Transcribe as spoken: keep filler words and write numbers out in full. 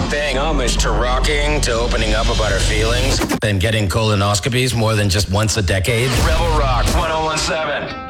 paying homage to rocking, to opening up about our feelings, then getting colonoscopies more than just once a decade. Rebel Rock one oh one seven.